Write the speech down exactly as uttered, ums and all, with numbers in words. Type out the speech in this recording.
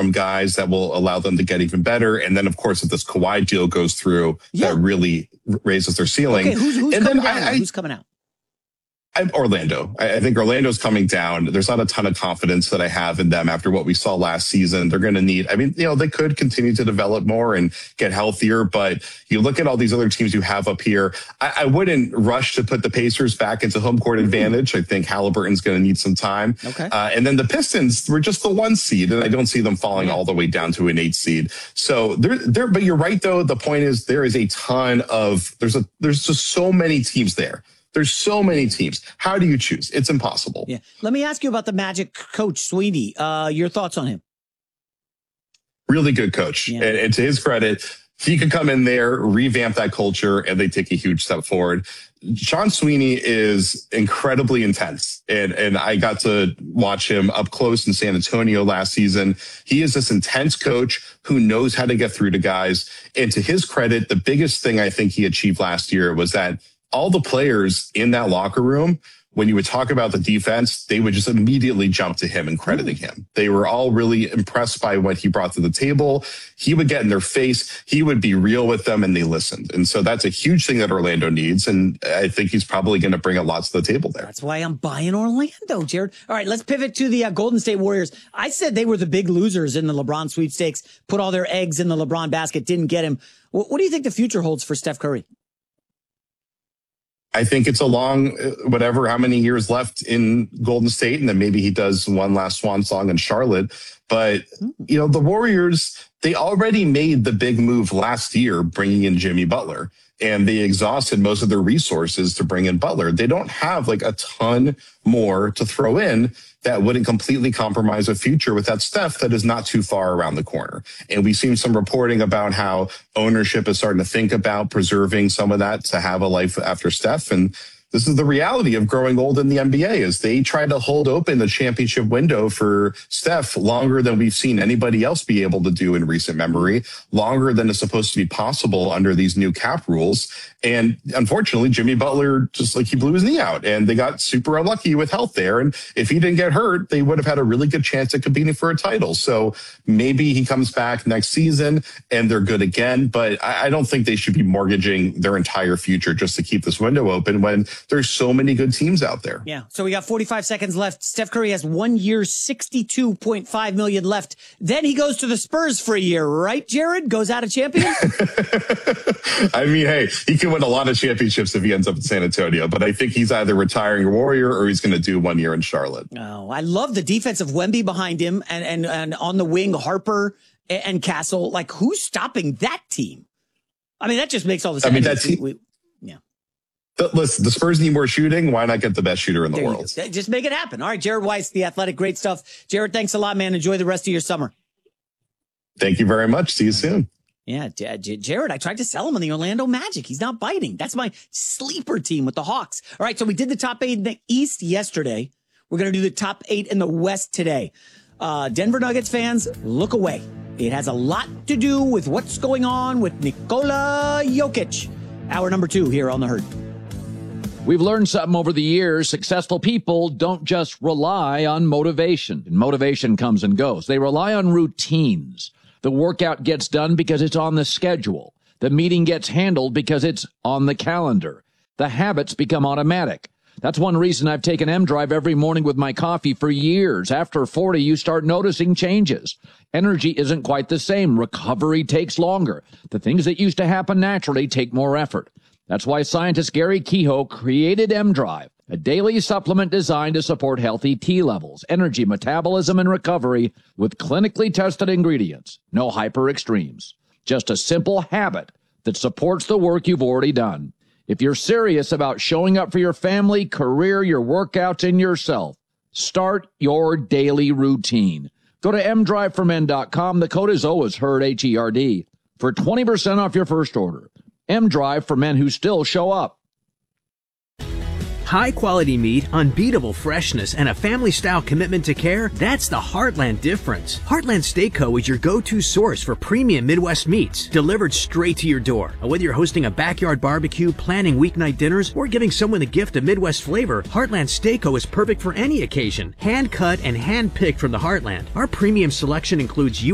from guys that will allow them to get even better. And then, of course, if this Kawhi deal goes through, yeah. that really raises their ceiling. Okay, who's, who's and coming then down? I, who's coming out? I'm Orlando. I think Orlando's coming down. There's not a ton of confidence that I have in them after what we saw last season. They're going to need, I mean, you know, they could continue to develop more and get healthier, but you look at all these other teams you have up here. I, I wouldn't rush to put the Pacers back into home court advantage. I think Halliburton's going to need some time. Okay. Uh, and then the Pistons were just the one seed, and I don't see them falling all the way down to an eight seed. So they're, they're, but you're right, though. The point is there is a ton of, there's a, there's just so many teams there. There's so many teams. How do you choose? It's impossible. Yeah. Let me ask you about the Magic coach, Sweeney. Uh, your thoughts on him? Really good coach. Yeah. And, and to his credit, he could come in there, revamp that culture, and they take a huge step forward. Sean Sweeney is incredibly intense. And, and I got to watch him up close in San Antonio last season. He is this intense coach who knows how to get through to guys. And to his credit, the biggest thing I think he achieved last year was that all the players in that locker room, when you would talk about the defense, they would just immediately jump to him and crediting him. They were all really impressed by what he brought to the table. He would get in their face. He would be real with them, and they listened. And so that's a huge thing that Orlando needs. And I think he's probably going to bring a lot to the table there. That's why I'm buying Orlando, Jared. All right, let's pivot to the uh, Golden State Warriors. I said they were the big losers in the LeBron sweepstakes, put all their eggs in the LeBron basket, didn't get him. What, what do you think the future holds for Steph Curry? I think it's a long, whatever, how many years left in Golden State, and then maybe he does one last swan song in Charlotte. But, you know, the Warriors, they already made the big move last year, bringing in Jimmy Butler, and they exhausted most of their resources to bring in Butler. They don't have like a ton more to throw in that wouldn't completely compromise a future with that Steph that is not too far around the corner. And we've seen some reporting about how ownership is starting to think about preserving some of that to have a life after Steph. And this is the reality of growing old in the N B A, is they try to hold open the championship window for Steph longer than we've seen anybody else be able to do in recent memory, longer than is supposed to be possible under these new cap rules. And unfortunately, Jimmy Butler, just like he blew his knee out, and they got super unlucky with health there. And if he didn't get hurt, they would have had a really good chance at competing for a title. So maybe he comes back next season and they're good again. But I don't think they should be mortgaging their entire future just to keep this window open when there's so many good teams out there. Yeah. So we got forty-five seconds left. Steph Curry has one year, sixty-two point five million left. Then he goes to the Spurs for a year, right, Jared? Goes out a champion? I mean, hey, he can win a lot of championships if he ends up in San Antonio, but I think he's either retiring a Warrior or he's going to do one year in Charlotte. Oh, I love the defense of Wemby behind him, and, and, and on the wing, Harper and Castle. Like, who's stopping that team? I mean, that just makes all the sense. I mean, that team. We, we, yeah. But listen, the Spurs need more shooting. Why not get the best shooter in the there world? Just make it happen. All right, Jared Weiss, The Athletic. Great stuff. Jared, thanks a lot, man. Enjoy the rest of your summer. Thank you very much. See you soon. Yeah, J- J- Jared, I tried to sell him on the Orlando Magic. He's not biting. That's my sleeper team with the Hawks. All right, so we did the top eight in the East yesterday. We're going to do the top eight in the West today. Uh, Denver Nuggets fans, look away. It has a lot to do with what's going on with Nikola Jokic. Hour number two here on The Herd. We've learned something over the years. Successful people don't just rely on motivation. And motivation comes and goes. They rely on routines. The workout gets done because it's on the schedule. The meeting gets handled because it's on the calendar. The habits become automatic. That's one reason I've taken M-Drive every morning with my coffee for years. After forty, you start noticing changes. Energy isn't quite the same. Recovery takes longer. The things that used to happen naturally take more effort. That's why scientist Gary Kehoe created M-Drive, a daily supplement designed to support healthy T levels, energy, metabolism, and recovery with clinically tested ingredients. No hyper extremes. Just a simple habit that supports the work you've already done. If you're serious about showing up for your family, career, your workouts, and yourself, start your daily routine. Go to m drive for men dot com. The code is always HERD, H E R D, for twenty percent off your first order. M-Drive for men who still show up. High-quality meat, unbeatable freshness, and a family-style commitment to care, that's the Heartland difference. Heartland Steak Co. is your go-to source for premium Midwest meats, delivered straight to your door. Whether you're hosting a backyard barbecue, planning weeknight dinners, or giving someone the gift of Midwest flavor, Heartland Steak Co. is perfect for any occasion. Hand-cut and hand-picked from the Heartland. Our premium selection includes